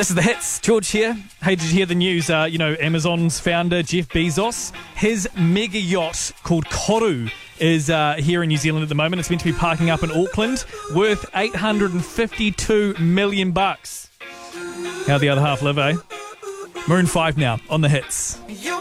This is the hits. George here. Hey, did you hear the news? Amazon's founder, Jeff Bezos, his mega yacht called Koru is here in New Zealand at the moment. It's meant to be parking up in Auckland, worth $852 million. How the other half live, eh? Maroon 5 now on the hits.